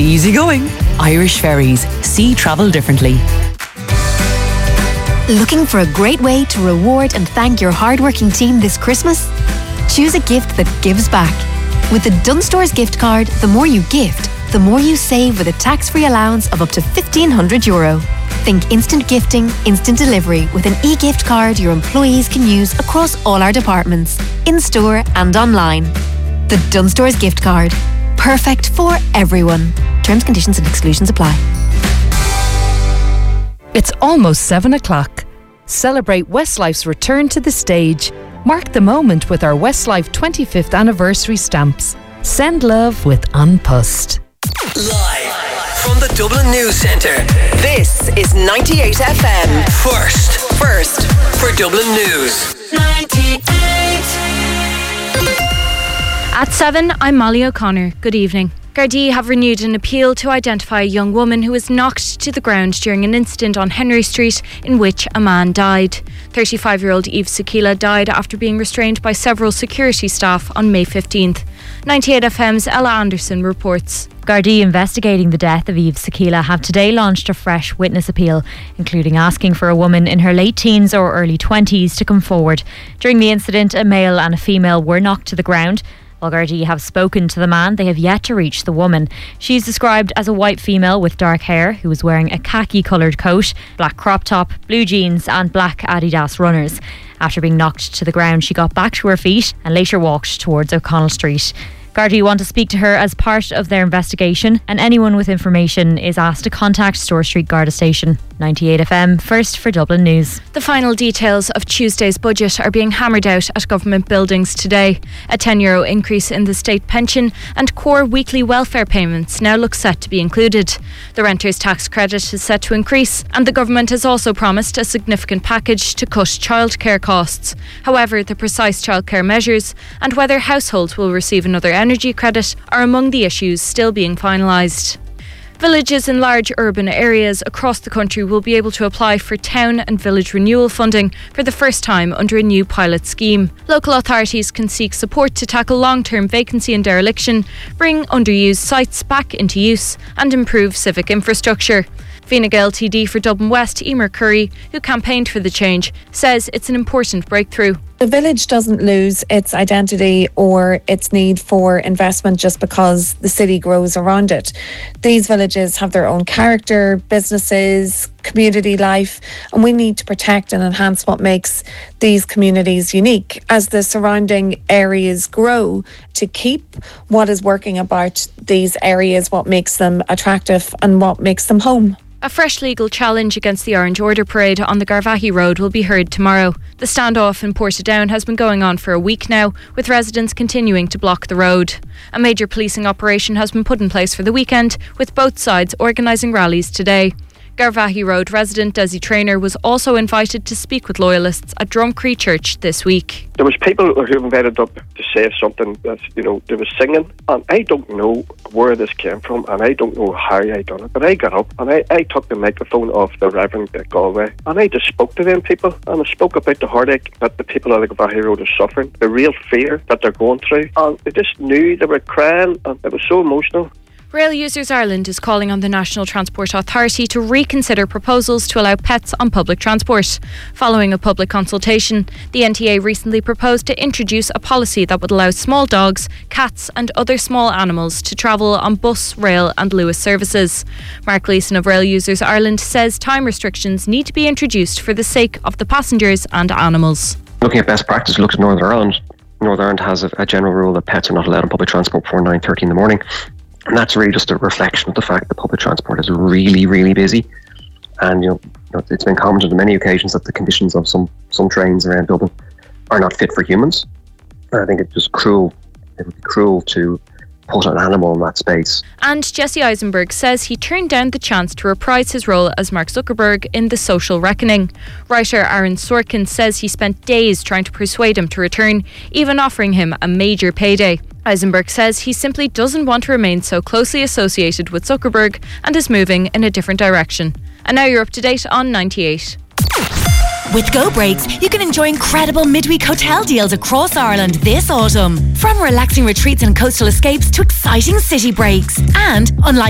easy going. Irish Ferries. See travel differently. Looking for a great way to reward and thank your hardworking team this Christmas? Choose a gift that gives back. With the Dunnes Stores gift card, the more you gift, the more you save with a tax-free allowance of up to €1,500. Think instant gifting, instant delivery with an e-gift card your employees can use across all our departments, in-store and online. The Dunnes Stores gift card. Perfect for everyone. Terms, conditions and exclusions apply. It's almost 7 o'clock. Celebrate Westlife's return to the stage. Mark the moment with our Westlife 25th anniversary stamps. Send love with An Post. Live from the Dublin News Centre, this is 98 FM. First for Dublin News. 98. At 7, I'm Molly O'Connor. Good evening. Gardaí have renewed an appeal to identify a young woman who was knocked to the ground during an incident on Henry Street in which a man died. 35-year-old Eve Sakila died after being restrained by several security staff on May 15th. 98 FM's Ella Anderson reports. Gardaí investigating the death of Eve Sakila have today launched a fresh witness appeal, including asking for a woman in her late teens or early 20s to come forward. During the incident, a male and a female were knocked to the ground. While Gardaí have spoken to the man, they have yet to reach the woman. She's described as a white female with dark hair who was wearing a khaki-coloured coat, black crop top, blue jeans and black Adidas runners. After being knocked to the ground, she got back to her feet and later walked towards O'Connell Street. Gardaí want to speak to her as part of their investigation, and anyone with information is asked to contact Store Street Garda Station. 98 FM, first for Dublin News. The final details of Tuesday's budget are being hammered out at government buildings today. A €10 increase in the state pension and core weekly welfare payments now look set to be included. The renters' tax credit is set to increase, and the government has also promised a significant package to cut childcare costs. However, the precise childcare measures and whether households will receive another energy credit are among the issues still being finalised. Villages in large urban areas across the country will be able to apply for town and village renewal funding for the first time under a new pilot scheme. Local authorities can seek support to tackle long-term vacancy and dereliction, bring underused sites back into use and improve civic infrastructure. Fine Gael TD for Dublin West, Emer Curry, who campaigned for the change, says it's an important breakthrough. The village doesn't lose its identity or its need for investment just because the city grows around it. These villages have their own character, businesses, community life, and we need to protect and enhance what makes these communities unique as the surrounding areas grow, to keep what is working about these areas, what makes them attractive and what makes them home. A fresh legal challenge against the Orange Order parade on the Garvaghey Road will be heard tomorrow. The standoff in Portadown has been going on for a week now, with residents continuing to block the road. A major policing operation has been put in place for the weekend, with both sides organising rallies today. Garvaghey Road resident Desi Traynor was also invited to speak with loyalists at Drumcree Church this week. There was people who invited up to say something that, they were singing, and I don't know where this came from, and I don't know how I done it, but I got up and I took the microphone off the Reverend Galway, and I just spoke to them people, and I spoke about the heartache that the people on the Garvaghey Road are suffering, the real fear that they're going through, and they just knew, they were crying, and it was so emotional. Rail Users Ireland is calling on the National Transport Authority to reconsider proposals to allow pets on public transport. Following a public consultation, the NTA recently proposed to introduce a policy that would allow small dogs, cats and other small animals to travel on bus, rail and Luas services. Mark Leeson of Rail Users Ireland says time restrictions need to be introduced for the sake of the passengers and animals. Looking at best practice, look at Northern Ireland. Northern Ireland has a general rule that pets are not allowed on public transport before 9:30 in the morning. And that's really just a reflection of the fact that public transport is really, really busy. And, it's been commented on many occasions that the conditions of some trains around Dublin are not fit for humans. And I think it's just cruel. It would be cruel to put an animal in that space. And Jesse Eisenberg says he turned down the chance to reprise his role as Mark Zuckerberg in The Social Reckoning. Writer Aaron Sorkin says he spent days trying to persuade him to return, even offering him a major payday. Eisenberg says he simply doesn't want to remain so closely associated with Zuckerberg and is moving in a different direction. And now you're up to date on 98. With Go Breaks, you can enjoy incredible midweek hotel deals across Ireland this autumn. From relaxing retreats and coastal escapes to exciting city breaks. And unlike